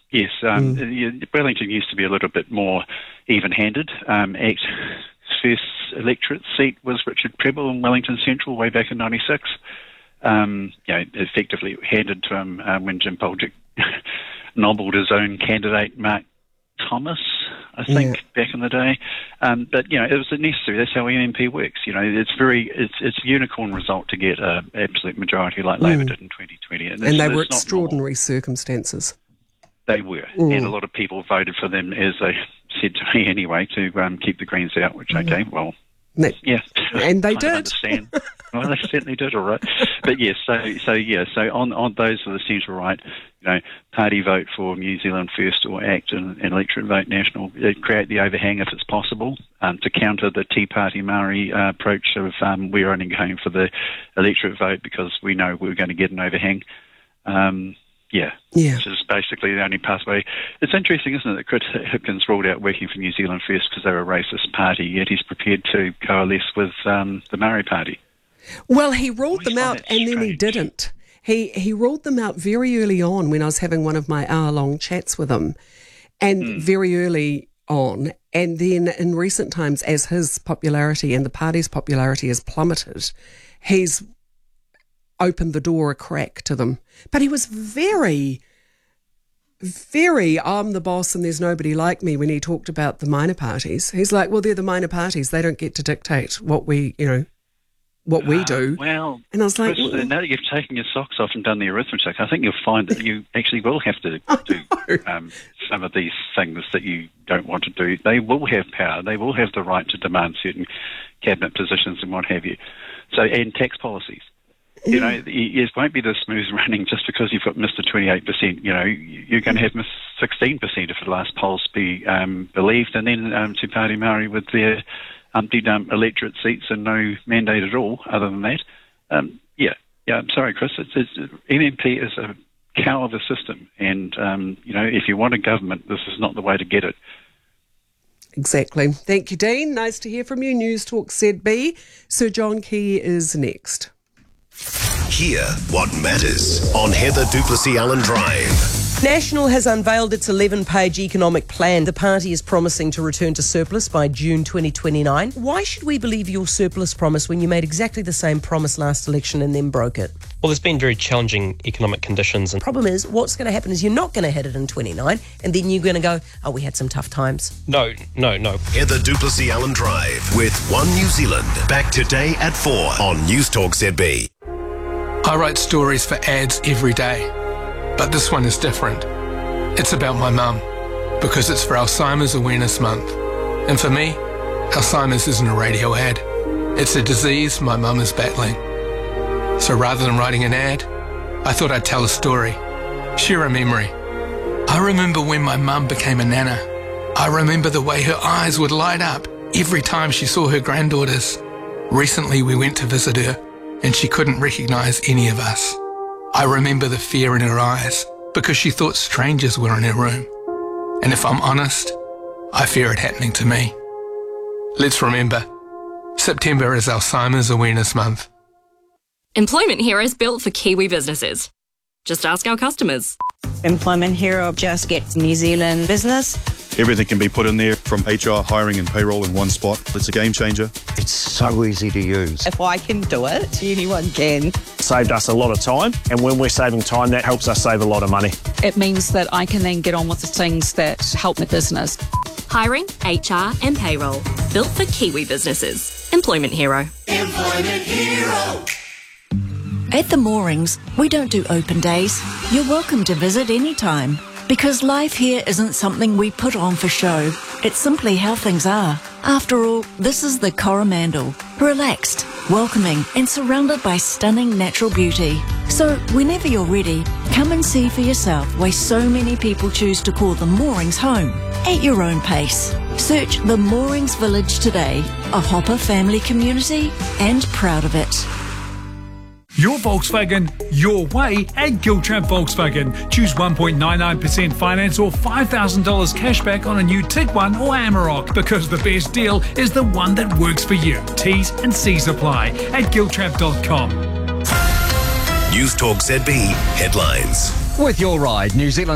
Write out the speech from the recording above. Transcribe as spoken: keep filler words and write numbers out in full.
Yes, um, Mm. Wellington used to be a little bit more even-handed. Um, Act's first electorate seat was Richard Prebble in Wellington Central way back in ninety-six. Um, you know, effectively handed to him um, when Jim Poljick nobbled his own candidate, Mark Thomas, I think, Yeah. back in the day. Um, but, you know, it was necessary. That's how M M P works. You know, it's very, it's, it's a unicorn result to get an absolute majority like Labor Mm. did in twenty twenty. And, And it's, they were it's not extraordinary circumstances. They were, Mm. and a lot of people voted for them, as they said to me anyway, to um, keep the Greens out, which, okay, well, That, yeah. and they I did. understand. Well, they certainly did, all right. But yes, so, so yeah, so on, on those are the centre right, you know, party vote for New Zealand First or ACT and, and electorate vote national, uh, create the overhang if it's possible, um, to counter the Tea Party Maori uh, approach of um, we're only going for the electorate vote because we know we're going to get an overhang. Um, Yeah, Yeah. which is basically the only pathway. It's interesting, isn't it, that Chris Hipkins ruled out working for New Zealand First because they were a racist party, yet he's prepared to coalesce with um, the Maori Party. Well, he ruled I them find out that and then he strange. didn't. He he ruled them out very early on when I was having one of my hour-long chats with him, and Mm. very early on. And then in recent times, as his popularity and the party's popularity has plummeted, he's opened the door a crack to them. But he was very, very, I'm the boss and there's nobody like me when he talked about the minor parties. He's like, well, they're the minor parties. They don't get to dictate what we, you know, what we Uh, do. well, And I was like, Chris, uh, now that you've taken your socks off and done the arithmetic, I think you'll find that you actually will have to do um, some of these things that you don't want to do. They will have power. They will have the right to demand certain cabinet positions and what have you. So, and tax policies. You know, it won't be the smooth running just because you've got Mister twenty-eight percent. You know, you're going to have Mister sixteen percent if the last polls be um, believed, and then um, Te Pāti Māori with their umpty-dump electorate seats and no mandate at all other than that. Um, yeah, yeah, I'm sorry, Chris. It's, it's, M M P is a cow of a system, and, um, you know, if you want a government, this is not the way to get it. Exactly. Thank you, Dean. Nice to hear from you. News Talk Z B. Sir John Key is next. Hear what matters on Heather Duplessis Allen Drive. National has unveiled its eleven-page economic plan. The party is promising to return to surplus by June twenty twenty-nine. Why should we believe your surplus promise when you made exactly the same promise last election and then broke it? Well, there's been very challenging economic conditions. And Problem is, what's going to happen is you're not going to hit it in twenty-nine, and then you're going to go, oh, we had some tough times. no, no, no. Heather Duplessis Allen Drive with One New Zealand. Back today at four on News Talk Z B. I write stories for ads every day, but this one is different. It's about my mum, because it's for Alzheimer's Awareness Month. And for me, Alzheimer's isn't a radio ad. It's a disease my mum is battling. So rather than writing an ad, I thought I'd tell a story, share a memory. I remember when my mum became a nana. I remember the way her eyes would light up every time she saw her granddaughters. Recently we went to visit her, and she couldn't recognise any of us. I remember the fear in her eyes because she thought strangers were in her room. And if I'm honest, I fear it happening to me. Let's remember, September is Alzheimer's Awareness Month. Employment Hero is built for Kiwi businesses. Just ask our customers. Employment Hero just gets New Zealand business. Everything can be put in there from H R, hiring and payroll in one spot. It's a game changer. It's so easy to use. If I can do it, anyone can. Saved us a lot of time, and when we're saving time, that helps us save a lot of money. It means that I can then get on with the things that help the business. Hiring, H R and payroll. Built for Kiwi businesses. Employment Hero. Employment Hero. At the Moorings, we don't do open days. You're welcome to visit anytime. Because life here isn't something we put on for show. It's simply how things are. After all, this is the Coromandel. Relaxed, welcoming and surrounded by stunning natural beauty. So whenever you're ready, come and see for yourself why so many people choose to call the Moorings home. At your own pace. Search the Moorings Village today. A Hopper family community and proud of it. Your Volkswagen, your way at Giltrap Volkswagen. Choose one point nine nine percent finance or five thousand dollars cashback on a new Tiguan or Amarok, because the best deal is the one that works for you. T's and C's apply at giltrap dot com. News Talk Z B headlines. With your ride, New Zealand.